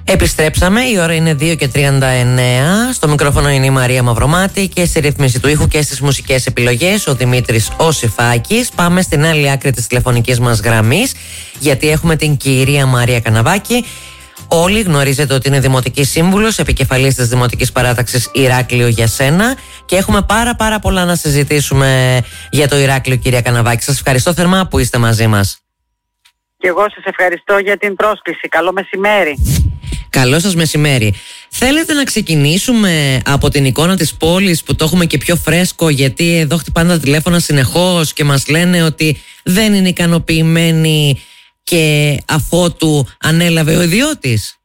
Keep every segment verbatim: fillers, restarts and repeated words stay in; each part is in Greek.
Επιστρέψαμε, η ώρα είναι δύο και τριάντα εννέα. Στο μικρόφωνο είναι η Μαρία Μαυρομάτη και στη ρύθμιση του ήχου και στις μουσικές επιλογές ο Δημήτρης Οσιφάκης. Πάμε στην άλλη άκρη της τηλεφωνικής μας γραμμής, γιατί έχουμε την κυρία Μαρία Καναβάκη. Όλοι γνωρίζετε ότι είναι Δημοτική Σύμβουλος, επικεφαλής της Δημοτικής Παράταξης Ηράκλειο για σένα, και έχουμε πάρα πάρα πολλά να συζητήσουμε για το Ηράκλειο, κυρία Καναβάκη. Σας ευχαριστώ θερμά που είστε μαζί μας. Και εγώ σας ευχαριστώ για την πρόσκληση. Καλό μεσημέρι. Καλό σας μεσημέρι. Θέλετε να ξεκινήσουμε από την εικόνα της πόλης, που το έχουμε και πιο φρέσκο, γιατί εδώ χτυπάνε τα τηλέφωνα συνεχώς και μας λένε ότι δεν είναι ικανοποιημένοι και αφότου ανέλαβε ο ιδιώτης.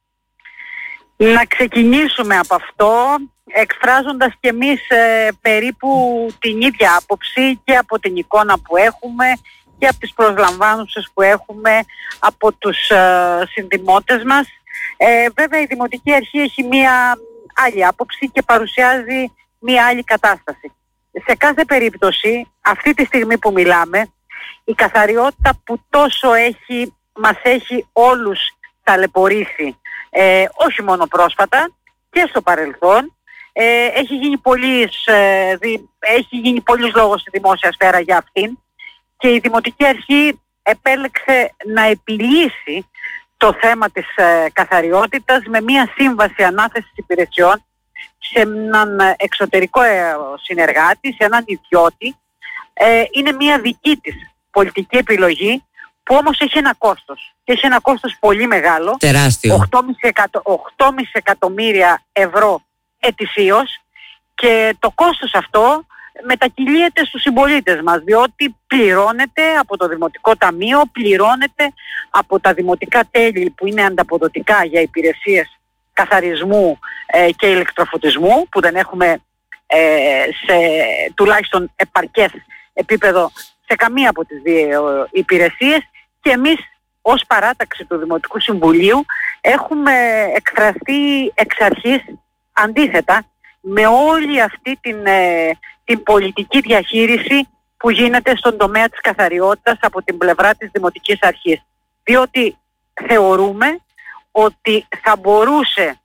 Να ξεκινήσουμε από αυτό, εκφράζοντας και εμείς ε, περίπου την ίδια άποψη και από την εικόνα που έχουμε και από τις προσλαμβάνουσες που έχουμε από τους ε, συνδημότες μας. Ε, βέβαια η Δημοτική Αρχή έχει μία άλλη άποψη και παρουσιάζει μία άλλη κατάσταση. Σε κάθε περίπτωση, αυτή τη στιγμή που μιλάμε, η καθαριότητα που τόσο έχει, μας έχει όλους ταλαιπωρήσει, ε, όχι μόνο πρόσφατα και στο παρελθόν, ε, έχει γίνει πολύς, ε, δι, έχει γίνει πολύς λόγος στη δημόσια σφαίρα για αυτήν, και η Δημοτική Αρχή επέλεξε να επιλύσει το θέμα της ε, καθαριότητας με μια σύμβαση ανάθεσης υπηρεσιών σε έναν εξωτερικό ε, συνεργάτη, σε έναν ιδιώτη. Ε, είναι μια δική της πολιτική επιλογή, που όμως έχει ένα κόστος. Και έχει ένα κόστος πολύ μεγάλο. Τεράστιο. οκτώ κόμμα πέντε εκατομμύρια ευρώ ετησίως, και το κόστος αυτό μετακυλίεται στους συμπολίτες μας, διότι πληρώνεται από το Δημοτικό Ταμείο, πληρώνεται από τα δημοτικά τέλη που είναι ανταποδοτικά για υπηρεσίες καθαρισμού ε, και ηλεκτροφωτισμού, που δεν έχουμε ε, σε τουλάχιστον επαρκές επίπεδο σε καμία από τις δύο υπηρεσίες. Και εμείς ως παράταξη του Δημοτικού Συμβουλίου έχουμε εκφραστεί εξ αρχής αντίθετα με όλη αυτή την, ε, την πολιτική διαχείριση που γίνεται στον τομέα της καθαριότητας από την πλευρά της Δημοτικής Αρχής. Διότι θεωρούμε ότι θα μπορούσε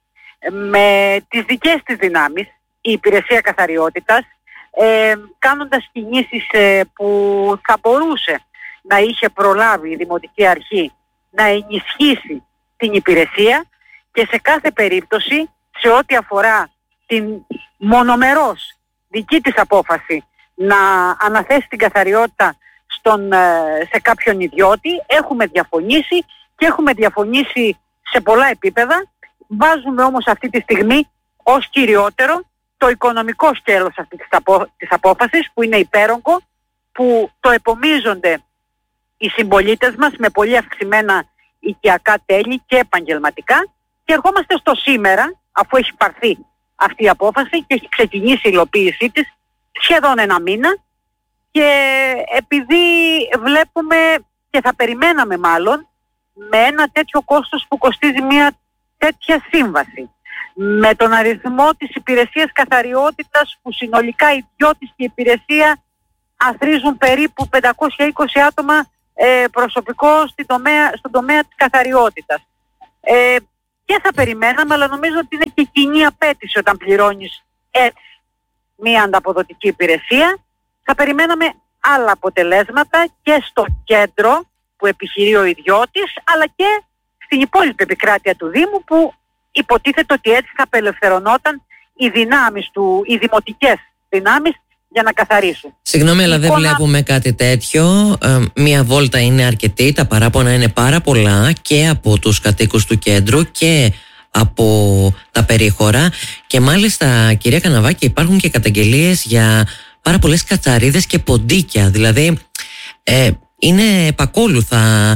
με τις δικές της δυνάμεις η υπηρεσία καθαριότητας, ε, κάνοντας κινήσεις ε, που θα μπορούσε να είχε προλάβει η Δημοτική Αρχή, να ενισχύσει την υπηρεσία, και σε κάθε περίπτωση, σε ό,τι αφορά την μονομερός δική της απόφαση να αναθέσει την καθαριότητα στον, σε κάποιον ιδιώτη, έχουμε διαφωνήσει και έχουμε διαφωνήσει σε πολλά επίπεδα. Βάζουμε όμως αυτή τη στιγμή ως κυριότερο το οικονομικό σκέλος αυτής της, απο, της απόφασης, που είναι υπέρογκο, που το επομίζονται οι συμπολίτες μας με πολύ αυξημένα οικιακά τέλη και επαγγελματικά, και ερχόμαστε στο σήμερα, αφού έχει πάρθει αυτή η απόφαση και έχει ξεκινήσει η υλοποίησή της σχεδόν ένα μήνα, και επειδή βλέπουμε και θα περιμέναμε μάλλον με ένα τέτοιο κόστος που κοστίζει μια τέτοια σύμβαση, με τον αριθμό της υπηρεσίας καθαριότητας που συνολικά οι ιδιώτες και η υπηρεσία αθροίζουν περίπου πεντακόσια είκοσι άτομα ε, προσωπικό στην τομέα, στον τομέα της καθαριότητας. Ε, και θα περιμέναμε, αλλά νομίζω ότι είναι και κοινή απέτηση όταν πληρώνεις έτσι μία ανταποδοτική υπηρεσία. Θα περιμέναμε άλλα αποτελέσματα και στο κέντρο που επιχειρεί ο ιδιώτης, αλλά και στην υπόλοιπη επικράτεια του Δήμου, που υποτίθεται ότι έτσι θα απελευθερωνόταν οι δυνάμεις του, οι δημοτικές δυνάμεις για να καθαρίσουν. Συγγνώμη, αλλά δεν βλέπουμε κάτι τέτοιο. Ε, μία βόλτα είναι αρκετή, τα παράπονα είναι πάρα πολλά και από τους κατοίκους του κέντρου και από τα περίχωρα, και μάλιστα, κυρία Καναβάκη, υπάρχουν και καταγγελίες για πάρα πολλές κατσαρίδες και ποντίκια, δηλαδή ε, είναι επακόλουθα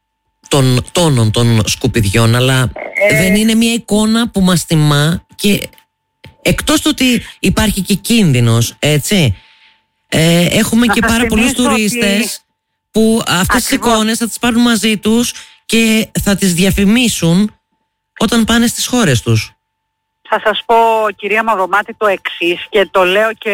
των τόνων των σκουπιδιών, αλλά ε... δεν είναι μια εικόνα που μας θυμά, και εκτός του ότι υπάρχει και κίνδυνος, έτσι, ε, έχουμε να και πάρα πολλούς τουρίστες ότι... που αυτές τις εικόνες θα τις πάρουν μαζί τους και θα τις διαφημίσουν όταν πάνε στις χώρες τους. Θα σας πω, κυρία Μαυρομάτη, το εξής, και το λέω και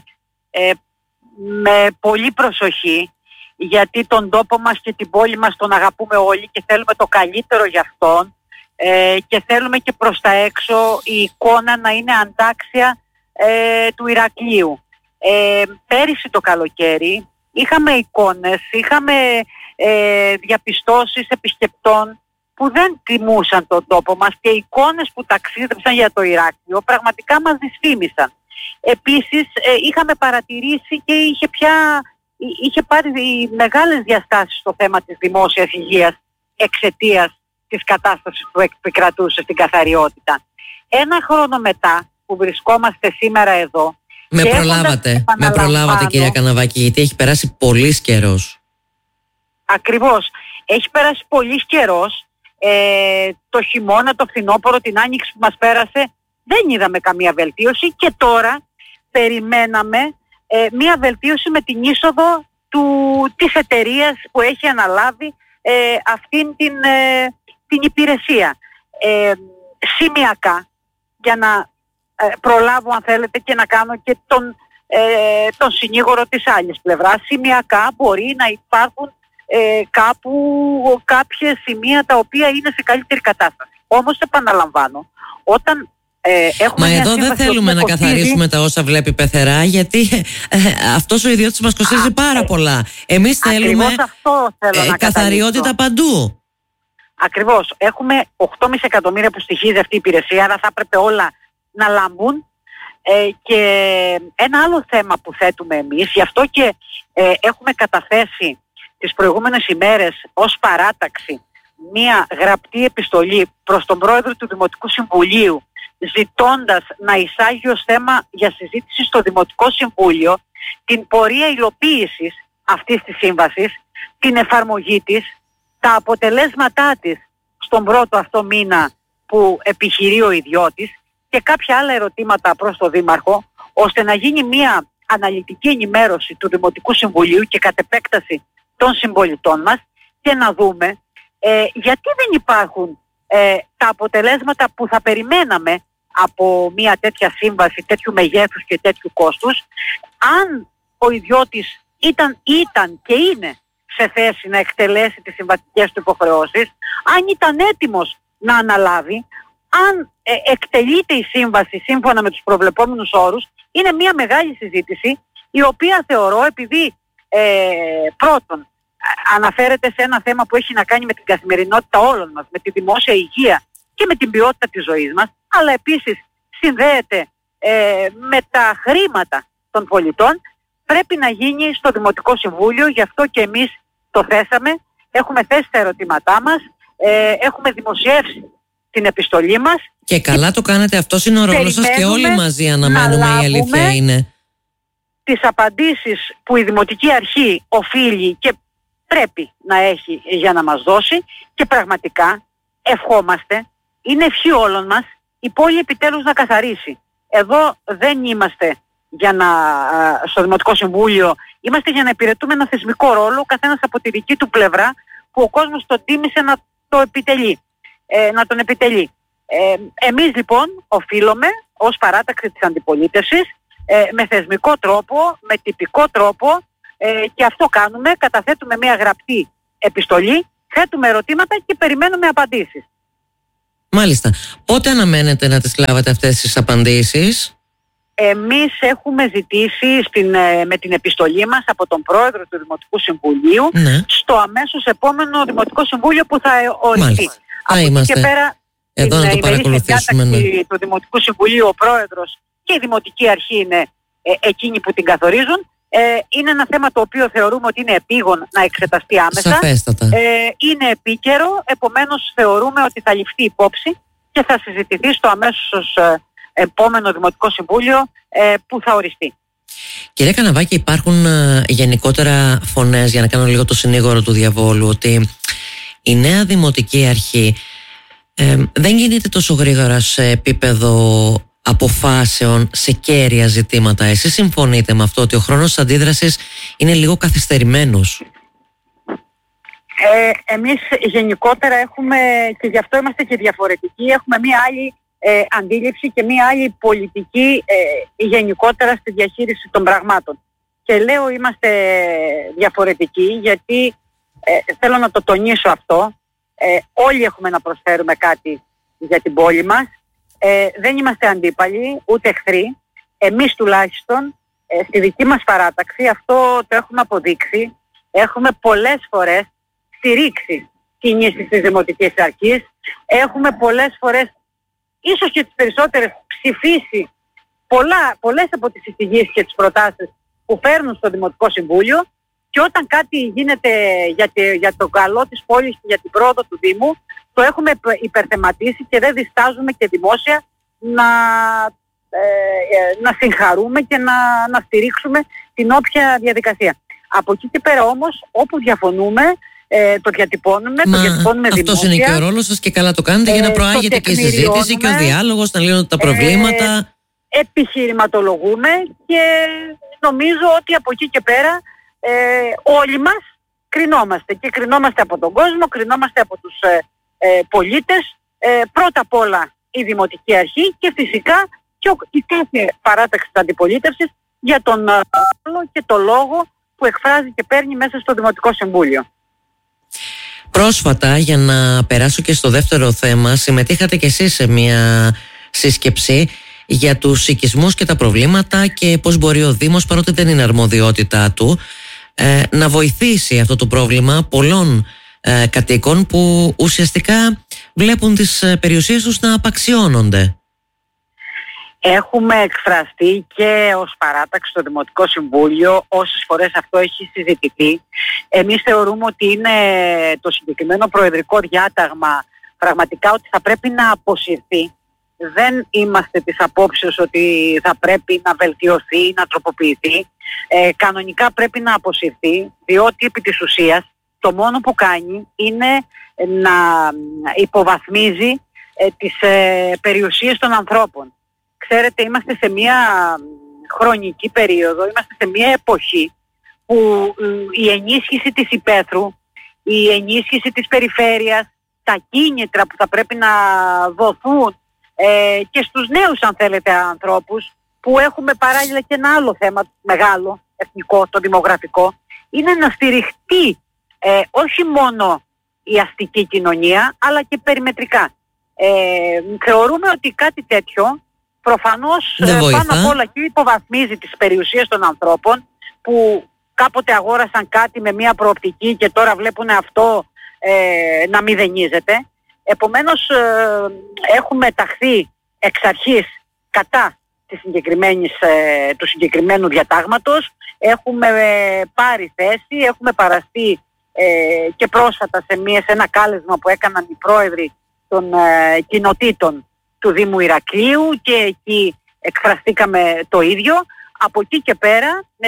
ε, με πολύ προσοχή, γιατί τον τόπο μας και την πόλη μας τον αγαπούμε όλοι και θέλουμε το καλύτερο για αυτόν. ε, και θέλουμε και προς τα έξω η εικόνα να είναι αντάξια ε, του Ηρακλείου. Ε, πέρυσι το καλοκαίρι είχαμε εικόνες, είχαμε ε, διαπιστώσεις επισκεπτών που δεν τιμούσαν τον τόπο μας και εικόνες που ταξίδεψαν για το Ηράκλειο πραγματικά μας δυσφήμισαν. Επίσης ε, είχαμε παρατηρήσει και είχε, πια, είχε πάρει μεγάλες διαστάσεις στο θέμα της δημόσιας υγείας εξαιτίας της κατάστασης που επικρατούσε στην καθαριότητα. Ένα χρόνο μετά που βρισκόμαστε σήμερα εδώ, με προλάβατε, με προλάβατε κυρία Καναβάκη, γιατί έχει περάσει πολύς καιρός. Ακριβώς, έχει περάσει πολύς καιρός. Ε, το χειμώνα, το φθινόπωρο, την άνοιξη που μας πέρασε δεν είδαμε καμία βελτίωση και τώρα περιμέναμε ε, μία βελτίωση με την είσοδο του, της εταιρείας που έχει αναλάβει ε, αυτήν την, ε, την υπηρεσία. Ε, σημειακά, για να ε, προλάβω αν θέλετε και να κάνω και τον, ε, τον συνήγορο της άλλης πλευράς, σημειακά μπορεί να υπάρχουν Ε, κάπου κάποια σημεία τα οποία είναι σε καλύτερη κατάσταση. Όμως επαναλαμβάνω, όταν ε, έχουμε Μα μια εδώ δεν θέλουμε να κοστίζει... καθαρίσουμε τα όσα βλέπει πεθερά, γιατί ε, αυτός ο ιδιώτης μας κοστίζει Α, πάρα ε, πολλά. Εμείς θέλουμε αυτό θέλω ε, να καθαριότητα παντού. Ακριβώς. Έχουμε οκτώ κόμμα πέντε εκατομμύρια που στοιχίζει αυτή η υπηρεσία, άρα θα έπρεπε όλα να λάμπουν. Ε, και ένα άλλο θέμα που θέτουμε εμείς, γι' αυτό και ε, έχουμε καταθέσει τις προηγούμενες ημέρες ως παράταξη μία γραπτή επιστολή προς τον πρόεδρο του Δημοτικού Συμβουλίου, ζητώντας να εισάγει ως θέμα για συζήτηση στο Δημοτικό Συμβούλιο την πορεία υλοποίησης αυτής της σύμβασης, την εφαρμογή της, τα αποτελέσματά της στον πρώτο αυτό μήνα που επιχειρεί ο ιδιώτης και κάποια άλλα ερωτήματα προς τον Δήμαρχο, ώστε να γίνει μία αναλυτική ενημέρωση του Δημοτικού Συμβουλίου και κατ' επέκταση των συμπολιτών μας και να δούμε ε, γιατί δεν υπάρχουν ε, τα αποτελέσματα που θα περιμέναμε από μια τέτοια σύμβαση τέτοιου μεγέθους και τέτοιου κόστους, αν ο ιδιώτης ήταν, ήταν και είναι σε θέση να εκτελέσει τις συμβατικές του υποχρεώσεις, αν ήταν έτοιμος να αναλάβει, αν ε, εκτελείται η σύμβαση σύμφωνα με τους προβλεπόμενους όρους. Είναι μια μεγάλη συζήτηση, η οποία θεωρώ, επειδή ε, πρώτον αναφέρεται σε ένα θέμα που έχει να κάνει με την καθημερινότητα όλων μας, με τη δημόσια υγεία και με την ποιότητα της ζωής μας, αλλά επίσης συνδέεται ε, με τα χρήματα των πολιτών, πρέπει να γίνει στο Δημοτικό Συμβούλιο. Γι' αυτό και εμείς το θέσαμε, έχουμε θέσει τα ερωτήματά μας, ε, έχουμε δημοσιεύσει την επιστολή μας. Και καλά και το κάνετε, αυτός είναι ο ρόλος σας και όλοι μαζί αναμένουμε, η αλήθεια είναι. Τις απαντήσεις που η Δημοτική Αρχή οφείλει και πρέπει να έχει για να μας δώσει, και πραγματικά ευχόμαστε, είναι ευχή όλων μας, η πόλη επιτέλους να καθαρίσει. Εδώ δεν είμαστε για να, στο Δημοτικό Συμβούλιο, είμαστε για να υπηρετούμε ένα θεσμικό ρόλο, ο καθένας από τη δική του πλευρά, που ο κόσμος το τίμησε να, το επιτελεί, ε, να τον επιτελεί. Ε, εμείς λοιπόν οφείλουμε ως παράταξη της αντιπολίτευσης, ε, με θεσμικό τρόπο, με τυπικό τρόπο, ε, και αυτό κάνουμε, καταθέτουμε μια γραπτή επιστολή, θέτουμε ερωτήματα και περιμένουμε απαντήσεις. Μάλιστα. Πότε αναμένετε να τις λάβετε αυτές τις απαντήσεις? Εμείς έχουμε ζητήσει στην, με την επιστολή μας από τον πρόεδρο του Δημοτικού Συμβουλίου, ναι, στο αμέσως επόμενο Δημοτικό Συμβούλιο που θα οριστεί. Από εκεί και πέρα, εδώ να το παρακολουθήσουμε, ναι, του Δημοτικού Συμβουλίου, ο πρόεδρος και η Δημοτική Αρχή είναι ε, εκείνοι που την καθορίζουν. Ε, είναι ένα θέμα το οποίο θεωρούμε ότι είναι επίγον να εξεταστεί άμεσα. Σαφέστατα. Ε, είναι επίκαιρο, επομένως θεωρούμε ότι θα ληφθεί υπόψη και θα συζητηθεί στο αμέσως ε, επόμενο Δημοτικό Συμβούλιο ε, που θα οριστεί. Κυρία Καναβάκη, υπάρχουν ε, γενικότερα φωνές, για να κάνω λίγο το συνήγορο του διαβόλου, ότι η νέα Δημοτική Αρχή ε, δεν κινείται τόσο γρήγορα σε επίπεδο αποφάσεων σε κέρια ζητήματα. Εσείς συμφωνείτε με αυτό, ότι ο χρόνος αντίδρασης είναι λίγο καθυστερημένος? Ε, εμείς γενικότερα έχουμε, και γι' αυτό είμαστε και διαφορετικοί, έχουμε μία άλλη ε, αντίληψη και μία άλλη πολιτική ε, γενικότερα στη διαχείριση των πραγμάτων. Και λέω είμαστε διαφορετικοί γιατί ε, θέλω να το τονίσω αυτό. Ε, όλοι έχουμε να προσφέρουμε κάτι για την πόλη μας. Ε, δεν είμαστε αντίπαλοι, ούτε εχθροί. Εμείς τουλάχιστον ε, στη δική μας παράταξη αυτό το έχουμε αποδείξει. Έχουμε πολλές φορές στηρίξει κινήσεις της Δημοτικής Αρχής. Έχουμε πολλές φορές, ίσως και τις περισσότερες, ψηφίσει πολλά, πολλές από τις εισηγήσεις και τις προτάσεις που φέρνουν στο Δημοτικό Συμβούλιο, και όταν κάτι γίνεται για, τη, για το καλό της πόλης και για την πρόοδο του Δήμου, το έχουμε υπερθεματίσει και δεν διστάζουμε και δημόσια να, ε, να συγχαρούμε και να, να στηρίξουμε την όποια διαδικασία. Από εκεί και πέρα όμως, όπου διαφωνούμε, ε, το διατυπώνουμε, Μα το διατυπώνουμε δημόσια. Αυτός είναι και ο ρόλος σας και καλά το κάνετε, ε, για να προάγεται και η συζήτηση και ο διάλογος, να λύνονται τα προβλήματα. Ε, επιχειρηματολογούμε και νομίζω ότι από εκεί και πέρα ε, όλοι μας κρινόμαστε και κρινόμαστε από τον κόσμο, κρινόμαστε από τους ε, ε, πολίτες, ε, πρώτα απ' όλα η Δημοτική Αρχή και φυσικά και ο, η κάθε παράταξη της αντιπολίτευσης για τον ρόλο και το λόγο που εκφράζει και παίρνει μέσα στο Δημοτικό Συμβούλιο. Πρόσφατα, για να περάσω και στο δεύτερο θέμα, συμμετείχατε και εσείς σε μια σύσκεψη για τους οικισμούς και τα προβλήματα και πώς μπορεί ο Δήμος, παρότι δεν είναι αρμοδιότητά του, ε, να βοηθήσει αυτό το πρόβλημα πολλών ε, κατοίκων που ουσιαστικά βλέπουν τις ε, περιουσίες τους να απαξιώνονται. Έχουμε εκφραστεί και ως παράταξη στο Δημοτικό Συμβούλιο, όσες φορές αυτό έχει συζητηθεί. Εμείς θεωρούμε ότι είναι το συγκεκριμένο προεδρικό διάταγμα πραγματικά ότι θα πρέπει να αποσυρθεί. Δεν είμαστε της απόψεως ότι θα πρέπει να βελτιωθεί, να τροποποιηθεί. Ε, κανονικά πρέπει να αποσυρθεί, διότι επί της ουσίας το μόνο που κάνει είναι να υποβαθμίζει ε, τις ε, περιουσίες των ανθρώπων. Ξέρετε, είμαστε σε μια χρονική περίοδο, είμαστε σε μια εποχή που η ενίσχυση της υπαίθρου, η ενίσχυση της περιφέρειας, τα κίνητρα που θα πρέπει να δοθούν ε, και στους νέους, αν θέλετε, ανθρώπους, που έχουμε παράλληλα και ένα άλλο θέμα μεγάλο, εθνικό, το δημογραφικό, είναι να στηριχτεί ε, όχι μόνο η αστική κοινωνία, αλλά και περιμετρικά. Ε, θεωρούμε ότι κάτι τέτοιο προφανώς ε, πάνω απ' όλα και υποβαθμίζει τις περιουσίες των ανθρώπων που κάποτε αγόρασαν κάτι με μια προοπτική και τώρα βλέπουν αυτό ε, να μηδενίζεται. Επομένως ε, έχουμε ταχθεί εξ αρχής κατά της συγκεκριμένης, ε, του συγκεκριμένου διατάγματος. Έχουμε ε, πάρει θέση, έχουμε παραστεί ε, και πρόσφατα σε, μια, σε ένα κάλεσμα που έκαναν οι πρόεδροι των ε, κοινοτήτων του Δήμου Ηρακλείου και εκεί εκφραστήκαμε το ίδιο. Από εκεί και πέρα ε,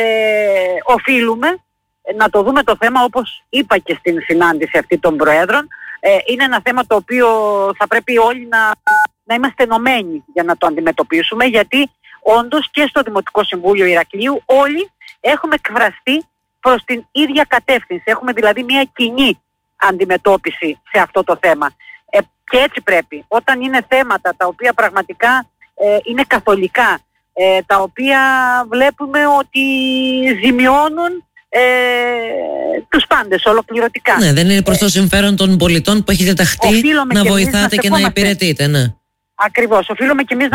οφείλουμε να το δούμε το θέμα, όπως είπα και στην συνάντηση αυτή των Προέδρων. Ε, είναι ένα θέμα το οποίο θα πρέπει όλοι να, να είμαστε ενωμένοι για να το αντιμετωπίσουμε, γιατί όντως και στο Δημοτικό Συμβούλιο Ηρακλείου όλοι έχουμε εκφραστεί προς την ίδια κατεύθυνση. Έχουμε δηλαδή μια κοινή αντιμετώπιση σε αυτό το θέμα. Ε, και έτσι πρέπει. Όταν είναι θέματα τα οποία πραγματικά ε, είναι καθολικά, ε, τα οποία βλέπουμε ότι ζημιώνουν ε, τους πάντες ολοκληρωτικά. Ναι, δεν είναι προς το συμφέρον των πολιτών που έχετε ταχθεί να βοηθάτε και να υπηρετείτε. Ναι. Ακριβώς. Οφείλουμε και εμείς